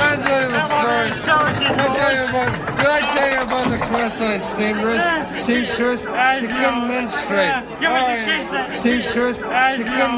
Did I tell you about the cross-eyed seamstress? She couldn't menstruate. Seamstress, she couldn't